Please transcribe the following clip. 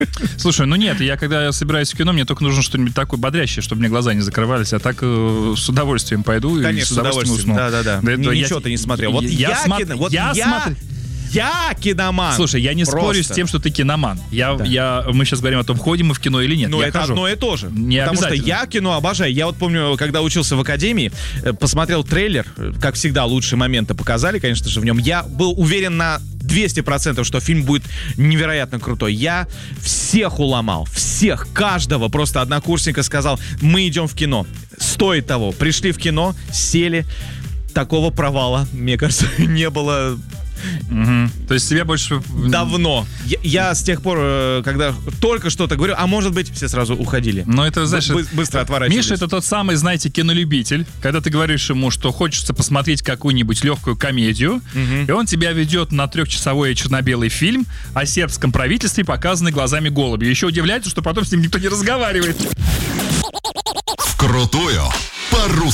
Слушай, нет, когда я собираюсь в кино, мне только нужно что-нибудь такое бодрящее, чтобы мне глаза не закрывались, а так с удовольствием пойду. Конечно, и с удовольствием усну. Да. Ничего ты не смотрел. Я киноман. Слушай, я не спорю с тем, что ты киноман. Мы сейчас говорим о том, ходим мы в кино или нет. Ну, это одно и то же. Потому что я кино обожаю. Я помню, когда учился в академии, посмотрел трейлер, как всегда, лучшие моменты показали, конечно же, в нем. Я был уверен на 200%, что фильм будет невероятно крутой. Я всех уломал, каждого просто однокурсника сказал, мы идем в кино. Стоит того. Пришли в кино, сели. Такого провала, мне кажется, не было... То есть тебе больше... Давно. Я с тех пор, когда только что-то говорю, а может быть, все сразу уходили. Но это, знаешь... Быстро отворачивались. Миша — это тот самый, знаете, кинолюбитель. Когда ты говоришь ему, что хочется посмотреть какую-нибудь легкую комедию, и он тебя ведет на 3-часовой черно-белый фильм о сербском правительстве, показанный глазами голубя. Еще удивляется, что потом с ним никто не разговаривает. Вкрутую по-русски.